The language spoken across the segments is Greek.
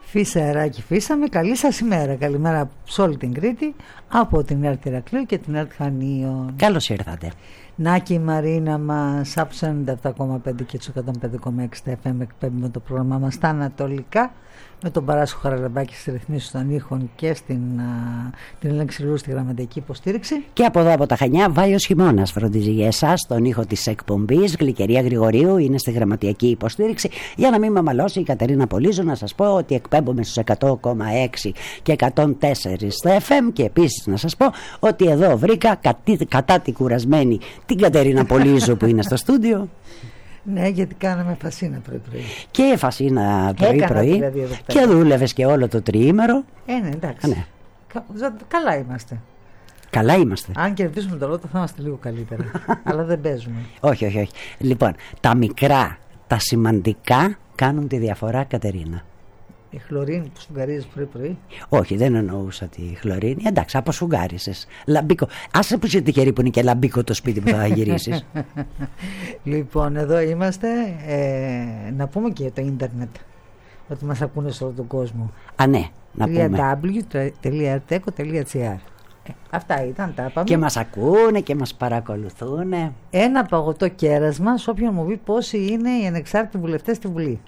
Φύσα αεράκι φύσαμε, καλή σας ημέρα. Καλημέρα σε όλη την Κρήτη, από την ΕΡΤ Ηρακλείου και την ΕΡΤ Χανίων. Καλώς ήρθατε. Νάκη η Μαρίνα μας από 97,5 και τους 105,6 FM εκπέμπουμε το πρόγραμμά μας στα ανατολικά, με τον Παράσχο Χαραλαμπάκη στις ρυθμίσεις των ήχων και την Ελέξη Λούρου στη γραμματική υποστήριξη. Και από εδώ από τα Χανιά, Βάιος Χειμώνας φροντίζει για εσάς τον ήχο της εκπομπής. Γλυκερία Γρηγορίου είναι στη γραμματική υποστήριξη. Για να μην με αμαλώσει η Κατερίνα Πολύζου, να σας πω ότι εκπέμπουμε στους 100,6 και 104 στα FM. Και επίσης να σας πω ότι εδώ βρήκα κατά τη κουρασμένη την Κατερίνα Πολύζου που είναι στο στούντιο. Ναι, γιατί κάναμε φασίνα πρωί-πρωί. Και φασίνα πρωί-πρωί. Δηλαδή και δούλευες και όλο το τριήμερο. Ναι, εντάξει. Ναι. Καλά είμαστε. Καλά είμαστε. Αν κερδίσουμε το λότο θα είμαστε λίγο καλύτερα. Αλλά δεν παίζουμε. Όχι. Λοιπόν, τα μικρά, τα σημαντικά κάνουν τη διαφορά, Κατερίνα. Η χλωρίνη που σφουγγαρίζεις πρωί-πρωί. Όχι, δεν εννοούσα τη χλωρίνη. Εντάξει, αποσφουγγάρισες. Λαμπίκο. Άσε που είσαι τυχερή που είναι και λαμπίκο το σπίτι που θα γυρίσεις. Λοιπόν, εδώ είμαστε. Να πούμε και για το ίντερνετ. Ότι μας ακούνε σε όλο τον κόσμο. Α, ναι, να πούμε. www.arteco.gr. Αυτά ήταν, τα είπαμε. Και μας ακούνε και μας παρακολουθούν. Ένα παγωτό κέρασμα σε όποιον μου πει πόσοι είναι οι ανεξάρτητοι βουλευτές στη Βουλή.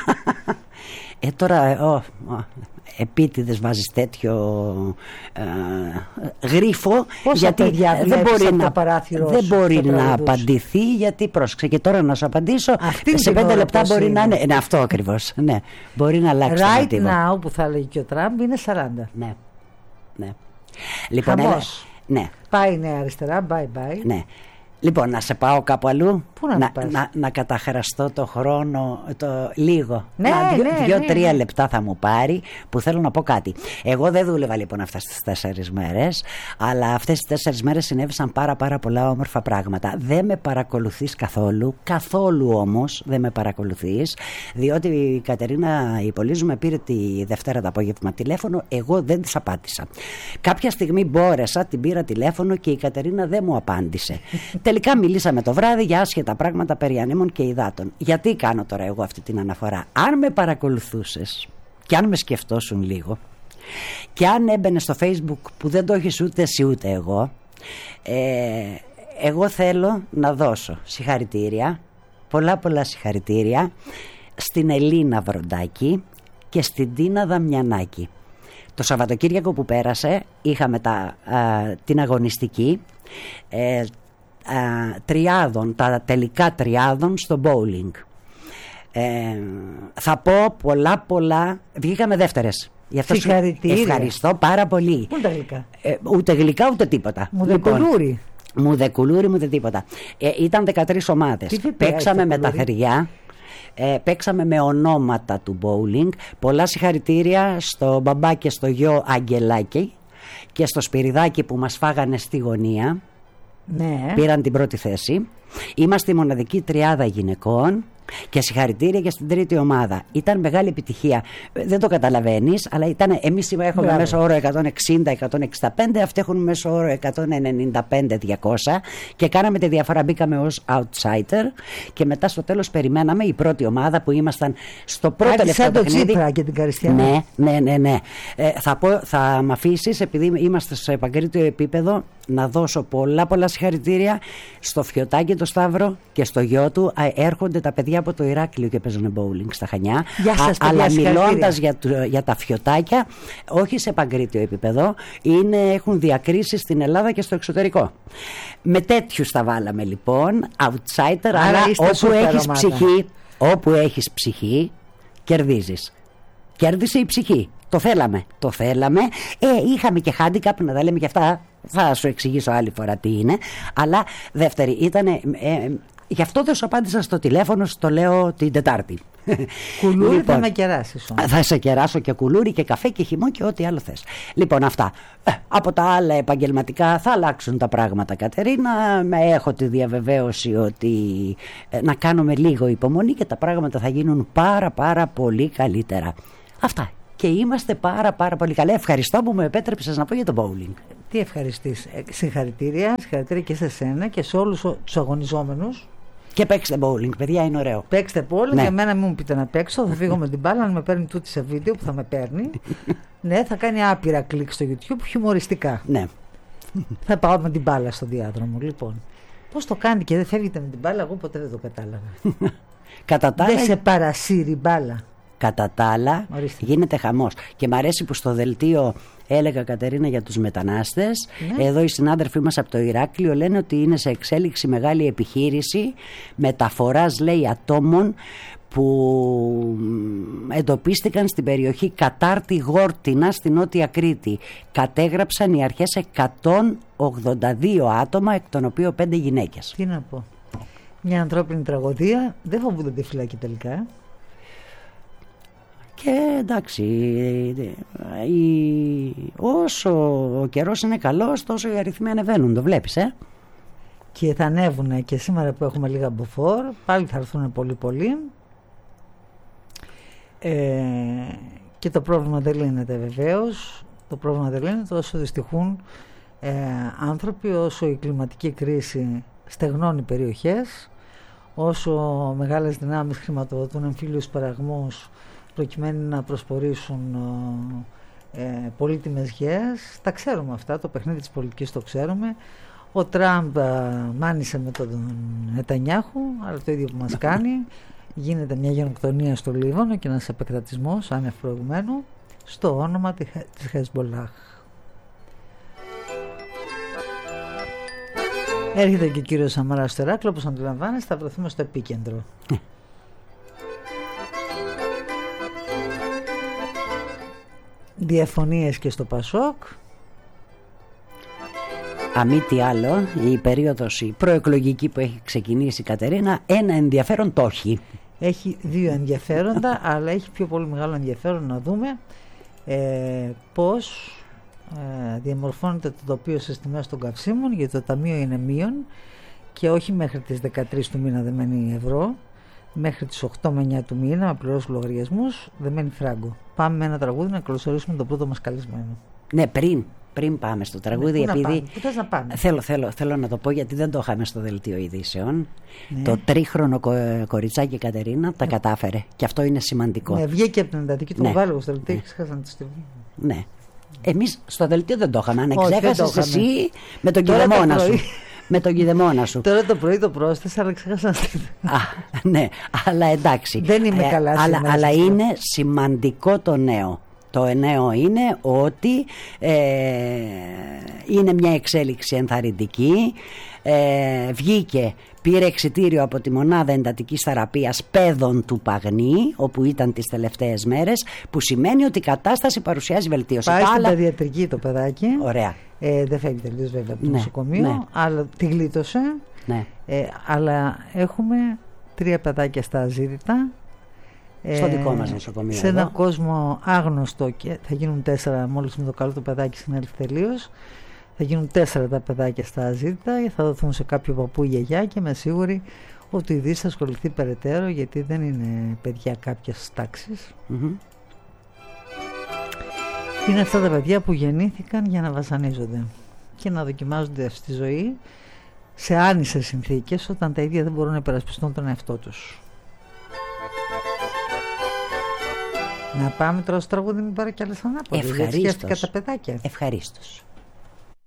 Τώρα επίτηδες βάζεις τέτοιο γρίφο. Πόσα γιατί δεν μπορεί να απαντηθεί. Γιατί πρόσεξε, και τώρα να σου απαντήσω σε 5 λεπτά μπορεί να είναι. Ναι, αυτό ακριβώς. Ναι, μπορεί να αλλάξει. Right now που θα έλεγε και ο Τραμπ είναι 40. Ναι. Λοιπόν, ναι. Πάει νέα αριστερά, bye. Ναι. Λοιπόν, να σε πάω κάπου αλλού. Πού να καταχραστώ το χρόνο λίγο. Ναι, 2-3 λεπτά θα μου πάρει, που θέλω να πω κάτι. Εγώ δεν δούλευα λοιπόν αυτές τις 4 μέρες, αλλά αυτές τις 4 μέρες συνέβησαν πάρα πολλά όμορφα πράγματα. Δεν με παρακολουθείς καθόλου όμως δεν με παρακολουθείς, διότι η Κατερίνα η Πολύζου με πήρε τη Δευτέρα το απόγευμα τηλέφωνο, εγώ δεν της απάντησα. Κάποια στιγμή μπόρεσα, την πήρα τηλέφωνο και η Κατερίνα δεν μου απάντησε. Τελικά μιλήσαμε το βράδυ για άσχετα πράγματα περί ανέμων και υδάτων. Γιατί κάνω τώρα εγώ αυτή την αναφορά? Αν με παρακολουθούσες και αν με σκεφτόσουν λίγο και αν έμπαινε στο Facebook που δεν το έχεις ούτε εσύ ούτε εγώ, εγώ θέλω να δώσω συγχαρητήρια, πολλά συγχαρητήρια στην Ελίνα Βροντάκη και στην Τίνα Δαμιανάκη. Το Σαββατοκύριακο που πέρασε είχαμε την αγωνιστική τριάδων, τα τελικά τριάδων στο bowling. Θα πω πολλά. Βγήκαμε δεύτερες. Γι' αυτό ευχαριστώ πάρα πολύ. Πού είναι τα γλυκά? Ούτε γλυκά ούτε τίποτα. Μουδεκουλούρι, ούτε τίποτα. Ήταν 13 ομάδες. Παίξαμε με τα θεριά. Παίξαμε με ονόματα του bowling. Πολλά συγχαρητήρια στο μπαμπά και στο γιο Αγγελάκη και στο Σπυριδάκι που μας φάγανε στη γωνία. Ναι. Πήραν την πρώτη θέση. Είμαστε η μοναδική τριάδα γυναικών. Και συγχαρητήρια και στην τρίτη ομάδα. Ήταν μεγάλη επιτυχία. Δεν το καταλαβαίνεις, αλλά εμείς έχουμε μέσο όρο 160-165, αυτοί έχουν μέσο όρο 195-200 και κάναμε τη διαφορά. Μπήκαμε ως outsider και μετά στο τέλος περιμέναμε η πρώτη ομάδα που ήμασταν στο πρώτο τελευταίο παιχνίδι. Τσίπρα και την Καριστιανή. Ναι. Θα μ' αφήσεις, επειδή είμαστε σε επαγκρίτιο επίπεδο, να δώσω πολλά συγχαρητήρια στο Φιωτάκι το Σταύρο και στο γιο του. Έρχονται τα παιδιά από το Ηράκλειο και παίζουν bowling στα Χανιά. Αλλά μιλώντας για τα Φιωτάκια, όχι σε επαγκρίτιο επίπεδο, έχουν διακρίσεις στην Ελλάδα και στο εξωτερικό. Με τέτοιους τα βάλαμε λοιπόν, outsider, αλλά όπου έχεις ψυχή κερδίζεις. Κέρδισε η ψυχή. Το θέλαμε. Είχαμε και handicap, να τα λέμε και αυτά. Θα σου εξηγήσω άλλη φορά τι είναι. Αλλά δεύτερη ήτανε. Γι' αυτό δεν σου απάντησα στο τηλέφωνο, στο λέω την Τετάρτη. Κουλούρι λοιπόν, θα με κεράσεις όμως. Θα σε κεράσω και κουλούρι και καφέ και χυμό και ό,τι άλλο θες. Λοιπόν, αυτά. Από τα άλλα επαγγελματικά θα αλλάξουν τα πράγματα, Κατερίνα. Έχω τη διαβεβαίωση ότι να κάνουμε λίγο υπομονή και τα πράγματα θα γίνουν πάρα πολύ καλύτερα. Αυτά. Και είμαστε πάρα πολύ καλά. Ευχαριστώ που με επέτρεψες να πω για το bowling. Τι ευχαριστείς? Συγχαρητήρια και σε σένα και σε όλους τους αγωνιζόμενους Και παίξτε bowling, παιδιά, είναι ωραίο. Παίξτε bowling, ναι. Εμένα μην μου πείτε να παίξω. Θα φύγω με την μπάλα, αν με παίρνει τούτη σε βίντεο που θα με παίρνει. Ναι, θα κάνει άπειρα κλικ στο YouTube, χιουμοριστικά. Ναι. Θα πάω με την μπάλα στο διάδρομο, λοιπόν. Πώς το κάνετε και δεν φεύγετε με την μπάλα, εγώ ποτέ δεν το κατάλαβα. Δεν σε παρασύρει μπάλα. Κατά τα άλλα, γίνεται χαμός. Και μ' αρέσει που στο δελτίο έλεγα, Κατερίνα, για τους μετανάστες. Ναι. Εδώ οι συνάδελφοί μας από το Ηράκλειο λένε ότι είναι σε εξέλιξη μεγάλη επιχείρηση μεταφοράς, λέει, ατόμων που εντοπίστηκαν στην περιοχή Κατάρτη Γόρτινα στη Νότια Κρήτη. Κατέγραψαν οι αρχές 182 άτομα, εκ των οποίων 5 γυναίκες. Τι να πω. Μια ανθρώπινη τραγωδία. Δεν φοβούνται τη φυλακή τελικά. Και εντάξει, όσο ο καιρός είναι καλός, τόσο οι αριθμοί ανεβαίνουν, το βλέπεις, Και θα ανέβουν και σήμερα που έχουμε λίγα μποφόρ, πάλι θα έρθουν πολύ. Και το πρόβλημα δεν λύνεται βεβαίως. Το πρόβλημα δεν λύνεται όσο δυστυχούν άνθρωποι, όσο η κλιματική κρίση στεγνώνει περιοχές, όσο μεγάλες δυνάμεις χρηματοδοτούν εμφύλιους παραγμούς προκειμένου να προσπορήσουν πολύτιμες γέες. Τα ξέρουμε αυτά, το παιχνίδι της πολιτικής το ξέρουμε. Ο Τραμπ μάνισε με τον Νετανιάχου, αλλά το ίδιο που μας κάνει. Γίνεται μια γενοκτονία στο Λίβανο και ένας επεκτατισμός άνευ προηγουμένου στο όνομα της Χεσμολάχ. Έρχεται και ο κύριος Σαμαράς στο Ηράκλειο, όπως αντιλαμβάνεστε, θα βρεθούμε στο επίκεντρο. Διαφωνίες και στο Πασόκ. Αμή τι άλλο, η περίοδος η προεκλογική που έχει ξεκινήσει, Κατερίνα, ένα ενδιαφέρον το έχει. Έχει δύο ενδιαφέροντα, αλλά έχει πιο πολύ μεγάλο ενδιαφέρον να δούμε πώς διαμορφώνεται το τοπίο στις τιμές των καυσίμων, γιατί το ταμείο είναι μείον και όχι μέχρι τις 13 του μήνα δεν μένει ευρώ, μέχρι τις 8 με 9 του μήνα να πληρώσουν λογαριασμούς δεν μένει φράγκο. Πάμε με ένα τραγούδι να καλωσορίσουμε τον πρώτο μας καλεσμένο. Ναι, πριν πάμε στο τραγούδι, επειδή πού θες να πάμε? Θέλω να το πω, γιατί δεν το είχαμε στο δελτίο ειδήσεων. Ναι. Το τρίχρονο κοριτσάκι Κατερίνα τα κατάφερε και αυτό είναι σημαντικό. Ναι, βγήκε από την εντατική του βάλω στο δελτίο και ξέχασα να τη στείλω. Ναι. Εμείς στο δελτίο δεν το είχαμε. Αν ξέχασες εσύ με τον κηδεμόνα σου. Με τον κηδεμόνα σου. Τώρα το πρωί το πρόσθεσα, αλλά ξέχασα να στείλω. Ναι, αλλά εντάξει. Δεν είμαι καλά σήμερα. Αλλά είναι σημαντικό το νέο. Το νέο είναι ότι είναι μια εξέλιξη ενθαρρυντική. Βγήκε, πήρε εξιτήριο από τη μονάδα εντατικής θεραπείας παιδών του Παγνή, όπου ήταν τις τελευταίες μέρες, που σημαίνει ότι η κατάσταση παρουσιάζει βελτίωση. Πάει στην παιδιατρική το παιδάκι. Ωραία. Δεν φεύγει τελείως βέβαια από το νοσοκομείο, αλλά τη γλίτωσε. Ναι. Αλλά έχουμε 3 παιδάκια στα αζήτητα. Στο δικό μας νοσοκομείο. Σε έναν κόσμο άγνωστο, και θα γίνουν 4 μόλις με το καλό το παιδάκι συνέλθει τελείως. Θα γίνουν 4 τα παιδάκια στα αζήτητα, θα δοθούν σε κάποιο παππού ή γιαγιά και είμαι σίγουρη ότι η Δύση θα ασχοληθεί περαιτέρω, γιατί δεν είναι παιδιά κάποιας τάξης. Είναι αυτά τα παιδιά που γεννήθηκαν για να βασανίζονται και να δοκιμάζονται στη ζωή σε άνισες συνθήκες, όταν τα ίδια δεν μπορούν να υπερασπιστούν τον εαυτό τους. Να πάμε τώρα στο τραγούδι, μην πάρω κι άλλες ανάποδες. Ευχαρίστως. Τα παιδάκια. Ευχαρίστως.